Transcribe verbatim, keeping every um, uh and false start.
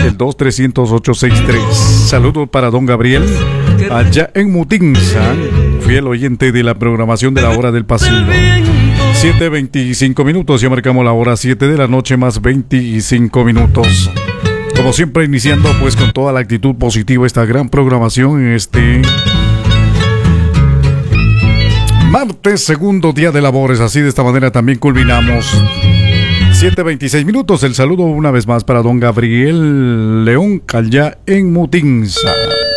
el dos tres cero cero ocho seis tres. Saludos para don Gabriel, allá en Mutinza, fiel oyente de la programación de la Hora del Pasillo. siete veinticinco minutos, ya marcamos la hora siete de la noche más veinticinco minutos. Como siempre, iniciando pues con toda la actitud positiva esta gran programación en este martes, segundo día de labores. Así de esta manera también culminamos. siete veintiséis minutos. El saludo una vez más para don Gabriel León, allá en Mutinza.